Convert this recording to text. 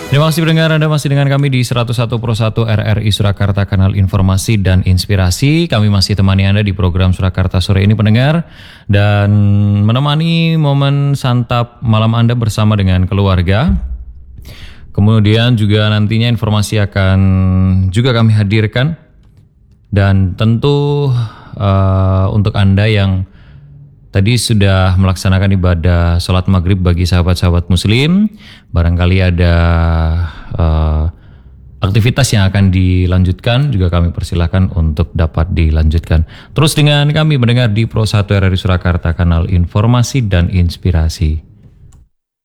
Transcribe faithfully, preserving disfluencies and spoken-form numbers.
Terima kasih pendengar, Anda masih dengan kami di seratus satu Pro satu R R I Surakarta, kanal informasi dan inspirasi. Kami masih temani Anda di program Surakarta sore ini pendengar, dan menemani momen santap malam Anda bersama dengan keluarga. Kemudian juga nantinya informasi akan juga kami hadirkan, dan tentu uh, untuk Anda yang tadi sudah melaksanakan ibadah sholat maghrib bagi sahabat-sahabat muslim, barangkali ada uh, aktivitas yang akan dilanjutkan, juga kami persilahkan untuk dapat dilanjutkan. Terus dengan kami mendengar di Pro satu R R I Surakarta, kanal informasi dan inspirasi.